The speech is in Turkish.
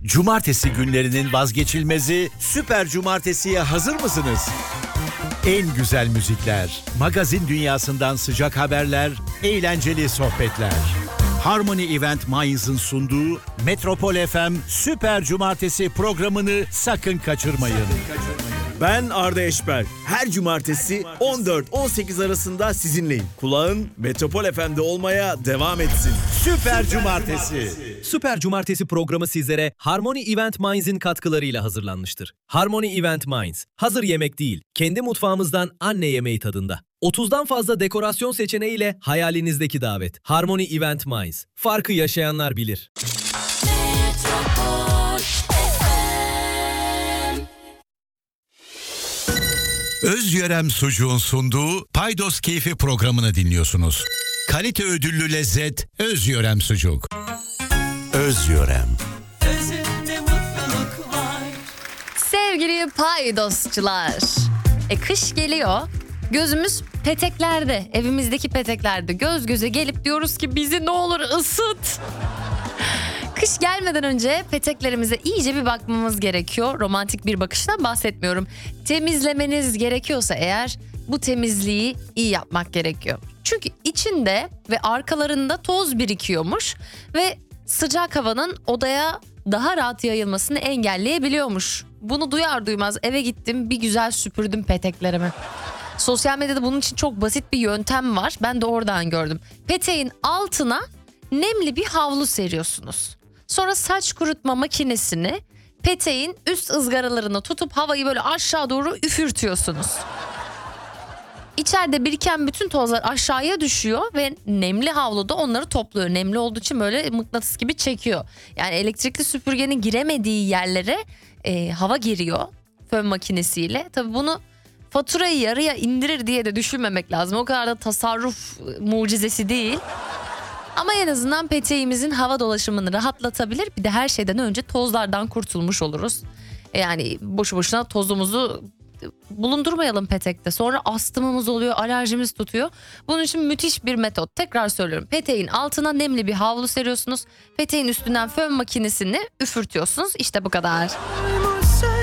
Cumartesi günlerinin vazgeçilmezi Süper Cumartesi'ye hazır mısınız? En güzel müzikler, magazin dünyasından sıcak haberler, eğlenceli sohbetler. Harmony Event Mainz'ın sunduğu Metropol FM Süper Cumartesi programını sakın kaçırmayın. Ben Arda Eşber. Her cumartesi 14-18 arasında sizinleyim. Kulağın Metropol FM'de olmaya devam etsin. Süper Cumartesi. Süper Cumartesi programı sizlere Harmony Event Mainz'in katkılarıyla hazırlanmıştır. Harmony Event Mainz, hazır yemek değil, kendi mutfağımızdan anne yemeği tadında. 30'dan fazla dekorasyon seçeneğiyle hayalinizdeki davet. Harmony Event Mainz, farkı yaşayanlar bilir. Özyörem Sucuğun sunduğu Paydos Keyfi programını dinliyorsunuz. Kalite ödüllü lezzet Özyörem Sucuk. Özyörem. Özünde mutluluk var. Sevgili paydosçular, kış geliyor. Gözümüz peteklerde, evimizdeki peteklerde göz göze gelip diyoruz ki bizi ne olur ısıt. Kış gelmeden önce peteklerimize iyice bir bakmamız gerekiyor. Romantik bir bakıştan bahsetmiyorum. Temizlemeniz gerekiyorsa eğer bu temizliği iyi yapmak gerekiyor. Çünkü içinde ve arkalarında toz birikiyormuş ve sıcak havanın odaya daha rahat yayılmasını engelleyebiliyormuş. Bunu duyar duymaz eve gittim, bir güzel süpürdüm peteklerimi. Sosyal medyada bunun için çok basit bir yöntem var. Ben de oradan gördüm. Peteğin altına nemli bir havlu seriyorsunuz. Sonra saç kurutma makinesini peteğin üst ızgaralarına tutup havayı böyle aşağı doğru üfürtüyorsunuz. İçeride biriken bütün tozlar aşağıya düşüyor ve nemli havlu da onları topluyor. Nemli olduğu için böyle mıknatıs gibi çekiyor. Yani elektrikli süpürgenin giremediği yerlere hava giriyor fön makinesiyle. Tabii bunu faturayı yarıya indirir diye de düşünmemek lazım. O kadar da tasarruf mucizesi değil. Ama en azından peteğimizin hava dolaşımını rahatlatabilir. Bir de her şeyden önce tozlardan kurtulmuş oluruz. Yani boşu boşuna tozumuzu bulundurmayalım petekte. Sonra astımımız oluyor, alerjimiz tutuyor. Bunun için müthiş bir metot. Tekrar söylüyorum. Peteğin altına nemli bir havlu seriyorsunuz. Peteğin üstünden fön makinesini üfürtüyorsunuz. İşte bu kadar.